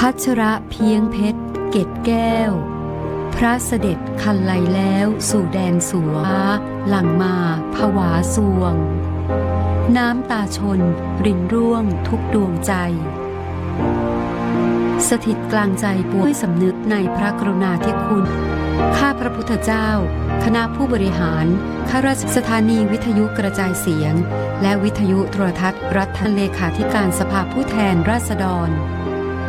พัชระเพียงเพชรเกตแก้วพระเสด็จคันไลแล้วสู่แดนสวงหลั่งมาผวาสวงน้ำตาชนรินร่วงทุกดวงใจสถิตกลางใจปวงด้วยสำนึกในพระกรุณาธิคุณข้าพระพุทธเจ้าคณะผู้บริหารข้าราชสถานีวิทยุกระจายเสียงและวิทยุโทรทัศน์รัฐเลขาธิการสภาผู้แทนราษฎร